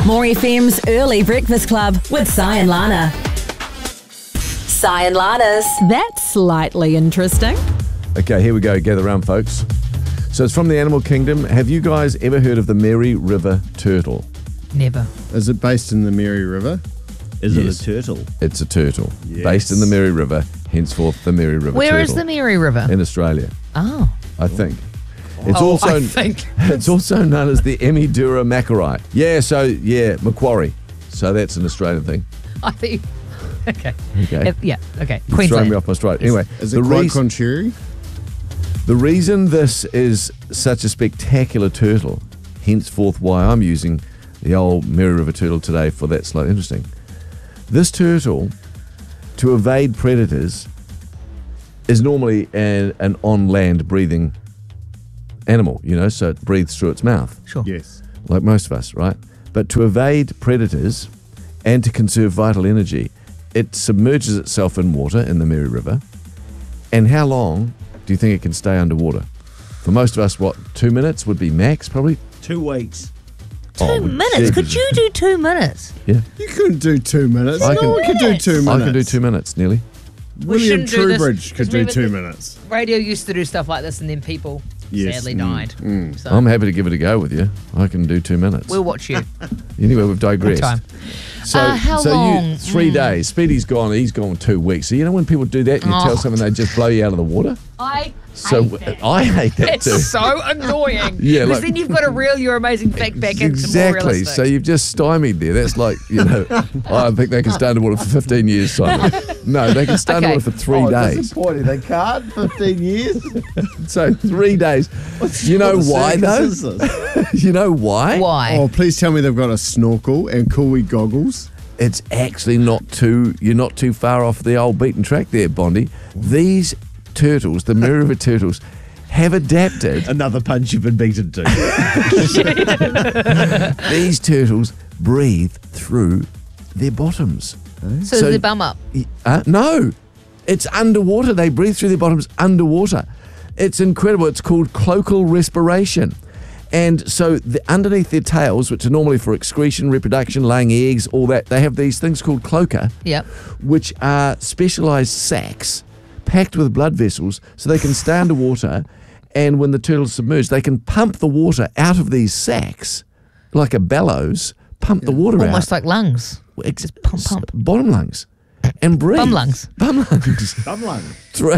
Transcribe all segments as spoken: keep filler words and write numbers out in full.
More F M's Early Breakfast Club with Sai and Lana. Sai and Lana's That's Slightly Interesting. Okay, here we go. Gather round, folks. So it's from the animal kingdom. Have you guys ever heard of the Mary River turtle? Never. Is it based in the Mary River? Is Yes. it a turtle? It's a turtle. Yes. Based in the Mary River, henceforth the Mary River Where turtle. is the Mary River? In Australia, Oh. I think. It's Oh, also I think. it's also known as the Emidura macquarie. Yeah, so yeah, Macquarie. So that's an Australian thing. I think. Okay. Okay. Uh, yeah, okay. It's throwing me Queensland. off my stride. Anyway, Is it the, quite reas- contrary? the reason this is such a spectacular turtle, henceforth why I'm using the old Mary River turtle today for That's Slightly Interesting. This turtle, to evade predators, is normally an, an on-land breathing animal, you know, so it breathes through its mouth, Sure. Yes. like most of us, right? But to evade predators and to conserve vital energy, it submerges itself in water in the Mary River. And how long do you think it can stay underwater? For most of us, what, two minutes would be max, probably? Two weeks. Two Oh, minutes? Jesus. Could you do two minutes? Yeah. You couldn't do two minutes. I no can- one could do two minutes. I can do two minutes, nearly. William shouldn't do this, Trowbridge could 'cause do remember two the- minutes. Radio used to do stuff like this, and then people Yes. sadly Mm, died. mm. So I'm happy to give it a go with you. I can do two minutes. we'll watch you. Anyway, we've digressed. Time. So, Uh, how so long? you three Mm. days. Speedy's gone. He's gone two weeks. So you know when people do that, and you Oh. tell someone they just blow you out of the water. I So hate that. I hate that It's too. so annoying. Yeah, because like- then you've got to reel your amazing fact back into more Exactly. realistic. So you've just stymied there. That's like, you know, I think they can stay underwater for fifteen years, Simon. No, they can stay Okay. underwater for three days. Disappointing. They can't. Fifteen years. So three days. You know What why circus though? is this? You know why? Why? Oh, please tell me they've got a snorkel and cool goggles. It's actually not too, you're not too far off the old beaten track there, Bondi. These turtles, the Mary River turtles, have adapted. Another punch you've been beaten to. These turtles breathe through their bottoms. so, so- is the bum up? Uh, no, it's underwater. They breathe through their bottoms underwater. It's incredible. It's called cloacal respiration. And so the, underneath their tails, which are normally for excretion, reproduction, laying eggs, all that, they have these things called cloaca, Yep. which are specialized sacs packed with blood vessels so they can stay underwater, and when the turtle's submerged, they can pump the water out of these sacs like a bellows, pump the water Almost out. like lungs. Ex- Just pump, pump. Bottom lungs. And breathe. Bum lungs. Bum lungs. Bum lung. Through-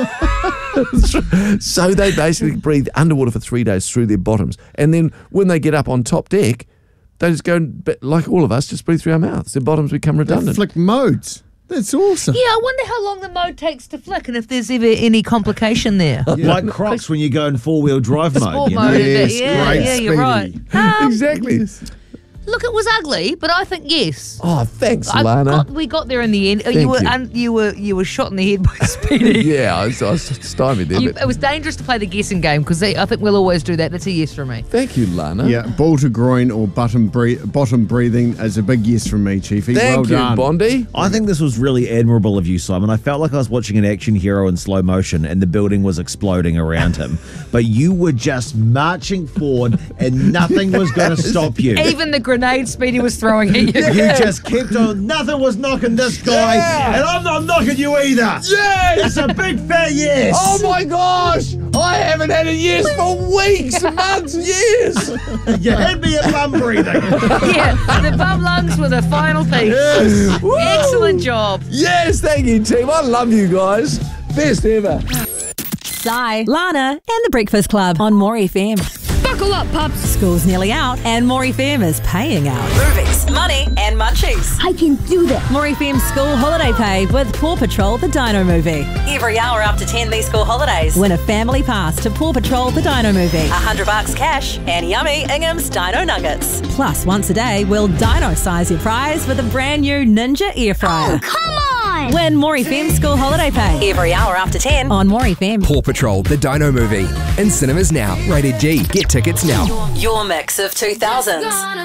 so they basically breathe underwater for three days through their bottoms. And then when they get up on top deck, they just go, and- but like all of us, just breathe through our mouths. Their bottoms become They redundant. flick modes. That's awesome. Yeah, I wonder how long the mode takes to flick and if there's ever any complication there. Like Crocs when you go in four-wheel drive mode. Sport you know? mode, is Yes, it? Yeah, great yeah, you're right. Speedy. Um, Exactly. look, it was ugly, but I think yes. Oh, thanks, I Lana. got, we got there in the end. Thank you were you. Un, you were you were shot in the head by Speedy. Yeah, I was, I was stymied there. You, But it was dangerous to play the guessing game because I think we'll always do that. That's a yes from me. thank you, Lana. Yeah, ball to groin or bottom, bre- bottom breathing is a big yes from me, Chiefy. Thank well you, done. Bondi. I think this was really admirable of you, Simon. I felt like I was watching an action hero in slow motion and the building was exploding around him. But you were just marching forward and nothing was going to stop you. Even the grenade Speedy was throwing at you. You just kept on. Nothing was knocking this guy, Yeah. and I'm not knocking you either. Yes! It's a big fat yes. Oh my gosh! I haven't had a yes for weeks, months, years. You had me at bum breathing. Yeah, the bum lungs were the final piece. Woo! Excellent job. Yes, thank you, team. I love you guys. Best ever. Sai, Lana, and the Breakfast Club on More F M. Buckle up, pups. School's nearly out, and More F M is paying out. Movies, money, and munchies. I can do that. More F M school holiday pay with Paw Patrol the Dino Movie. Every hour up to ten these school holidays. Win a family pass to Paw Patrol the Dino Movie. A hundred bucks cash and yummy Ingham's Dino Nuggets. Plus, once a day, we'll dino size your prize with a brand new Ninja air fryer. Come on. Win More F M school holiday pay. Every hour after ten on More F M. Paw Patrol, the Dino Movie. In cinemas now. Rated G. Get tickets now. Your mix of two thousands.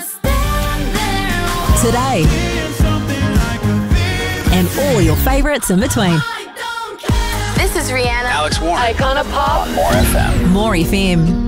Today. And all your favourites in between. This is Rihanna. Alex Warren. Icona Pop. More F M. More F M.